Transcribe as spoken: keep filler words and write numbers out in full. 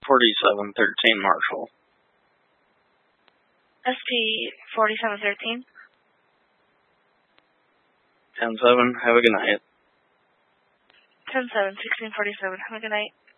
forty-seven thirteen, Marshall. S P forty-seven thirteen. ten seven, have a good night. ten seven, sixteen forty-seven, have a good night.